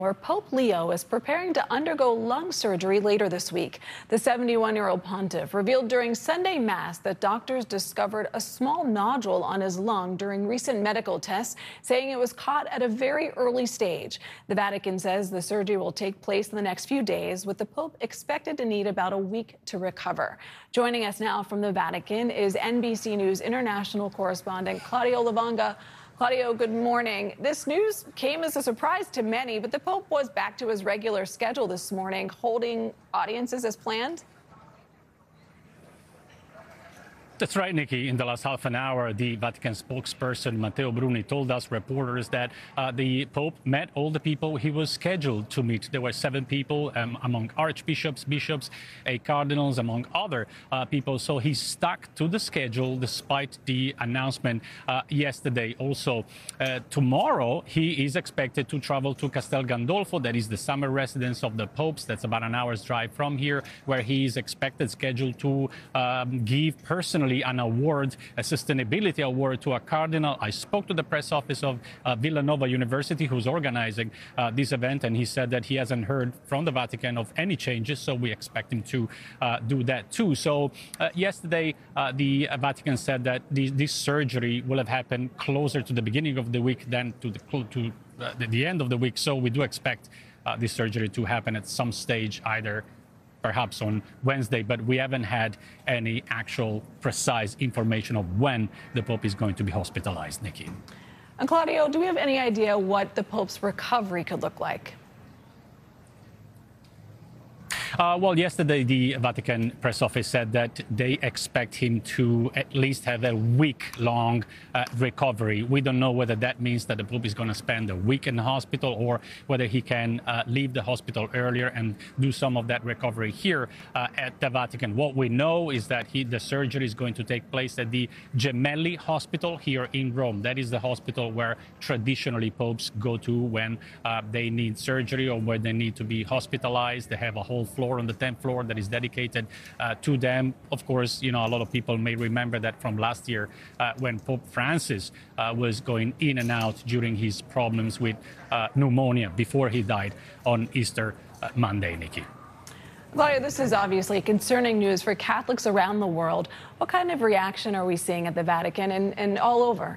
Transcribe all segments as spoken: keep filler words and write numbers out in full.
Where Pope Leo is preparing to undergo lung surgery later this week. The seventy-one-year-old pontiff revealed during Sunday Mass that doctors discovered a small nodule on his lung during recent medical tests, saying it was caught at a very early stage. The Vatican says the surgery will take place in the next few days, with the Pope expected to need about a week to recover. Joining us now from the Vatican is N B C News international correspondent Claudio Lavanga. Claudio, good morning. This news came as a surprise to many, but the Pope was back to his regular schedule this morning, holding audiences as planned. That's right, Nikki. In the last half an hour, the Vatican spokesperson Matteo Bruni told us reporters that uh, the Pope met all the people he was scheduled to meet. There were seven people um, among archbishops, bishops, a cardinals, among other uh, people. So he stuck to the schedule despite the announcement uh, yesterday. Also, uh, tomorrow, he is expected to travel to Castel Gandolfo. That is the summer residence of the popes. That's about an hour's drive from here, where he is expected, scheduled to um, give personally an award, a sustainability award to a cardinal. I spoke to the press office of uh, Villanova University, who's organizing uh, this event, and he said that he hasn't heard from the Vatican of any changes, so we expect him to uh, do that too. So uh, yesterday, uh, the Vatican said that the, this surgery will have happened closer to the beginning of the week than to the, to, uh, the end of the week. So we do expect uh, this surgery to happen at some stage, either perhaps on Wednesday, but we haven't had any actual precise information of when the Pope is going to be hospitalized, Nikki. And Claudio, do we have any idea what the Pope's recovery could look like? Uh, well, yesterday, the Vatican press office said that they expect him to at least have a week-long uh, recovery. We don't know whether that means that the Pope is going to spend a week in the hospital or whether he can uh, leave the hospital earlier and do some of that recovery here uh, at the Vatican. What we know is that he, the surgery is going to take place at the Gemelli Hospital here in Rome. That is the hospital where traditionally popes go to when uh, they need surgery or when they need to be hospitalized. They have a whole floor on the tenth floor that is dedicated uh, to them. Of course, you know, a lot of people may remember that from last year uh, when Pope Francis uh, was going in and out during his problems with uh, pneumonia before he died on Easter uh, Monday, Nikki. Claudio, this is obviously concerning news for Catholics around the world. What kind of reaction are we seeing at the Vatican and, and all over?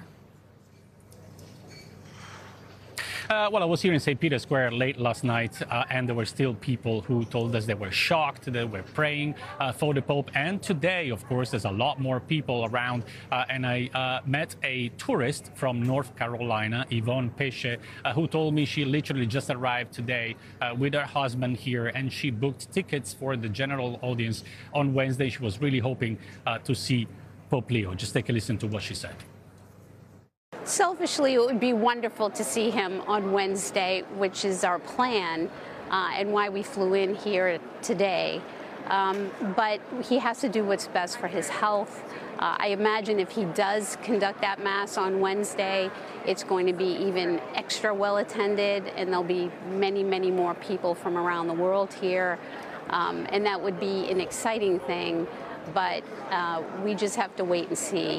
Uh, well, I was here in Saint Peter's Square late last night, uh, and there were still people who told us they were shocked, they were praying uh, for the Pope. And today, of course, there's a lot more people around. Uh, and I uh, met a tourist from North Carolina, Yvonne Pesce, uh, who told me she literally just arrived today uh, with her husband here, and she booked tickets for the general audience on Wednesday. She was really hoping uh, to see Pope Leo. Just take a listen to what she said. Selfishly, it would be wonderful to see him on Wednesday, which is our plan, uh, and why we flew in here today. Um, but he has to do what's best for his health. Uh, I imagine if he does conduct that Mass on Wednesday, it's going to be even extra well attended, and there'll be many, many more people from around the world here. Um, and that would be an exciting thing, but uh, we just have to wait and see.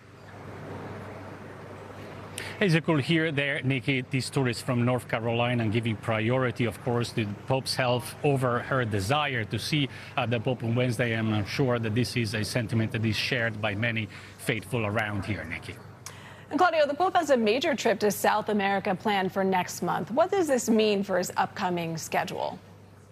As you could hear there, Nikki, these tourists from North Carolina, and giving priority, of course, to the Pope's health over her desire to see uh, the Pope on Wednesday. And I'm sure that this is a sentiment that is shared by many faithful around here, Nikki. And Claudio, the Pope has a major trip to South America planned for next month. What does this mean for his upcoming schedule?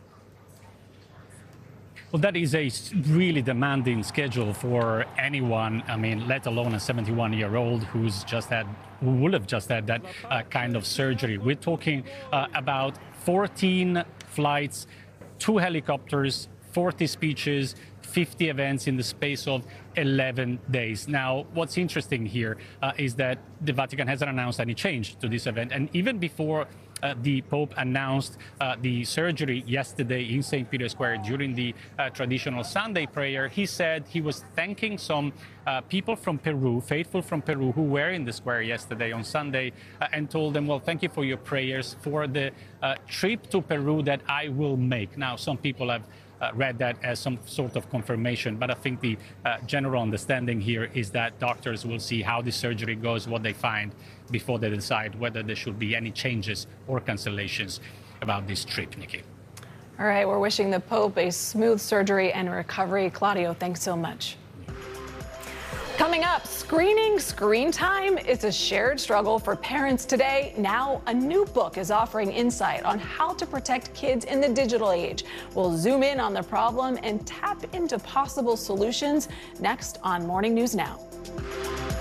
Well, that is a really demanding schedule for anyone. I mean, let alone a seventy-one-year-old who's just had, who will have just had that uh, kind of surgery. We're talking uh, about fourteen flights, two helicopters, forty speeches, fifty events in the space of eleven days. Now, what's interesting here uh, is that the Vatican hasn't announced any change to this event. And even before Uh, the Pope announced uh, the surgery yesterday in Saint Peter's Square during the uh, traditional Sunday prayer, he said he was thanking some uh, people from Peru, faithful from Peru, who were in the square yesterday on Sunday, uh, and told them, well, thank you for your prayers for the uh, trip to Peru that I will make. Now, some people have Uh, read that as some sort of confirmation, but I think the uh, general understanding here is that doctors will see how the surgery goes, what they find, before they decide whether there should be any changes or cancellations about this trip, Nikki. All right, we're wishing the Pope a smooth surgery and recovery. Claudio, thanks so much. Coming up, screening screen time is a shared struggle for parents today. Now, a new book is offering insight on how to protect kids in the digital age. We'll zoom in on the problem and tap into possible solutions next on Morning News Now.